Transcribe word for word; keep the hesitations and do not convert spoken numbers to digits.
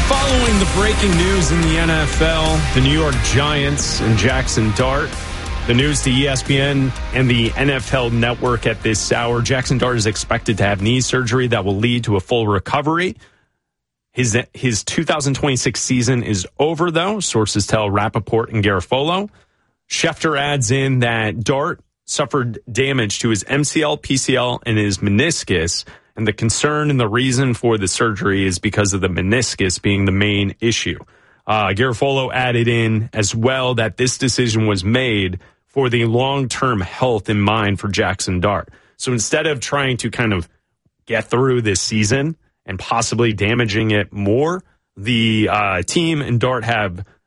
Following the breaking news in the N F L, the New York Giants and Jackson Dart, the news to E S P N and the N F L Network at this hour, Jackson Dart is expected to have knee surgery that will lead to a full recovery. His his two thousand twenty-six season is over, though, sources tell Rappaport and Garofolo. Schefter adds in that Dart suffered damage to his M C L, P C L, and his meniscus, and the concern and the reason for the surgery is because of the meniscus being the main issue. Uh, Garofolo added in as well that this decision was made for the long-term health in mind for Jackson Dart. So instead of trying to kind of get through this season and possibly damaging it more, the uh, team and Dart have